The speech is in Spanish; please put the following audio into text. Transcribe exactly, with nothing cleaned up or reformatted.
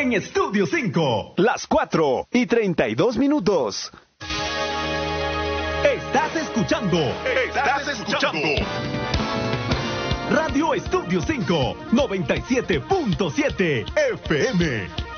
en Estudio cinco. Las cuatro y treinta y dos minutos. Estás escuchando. Estás escuchando. Radio Estudio cinco, noventa y siete punto siete F M.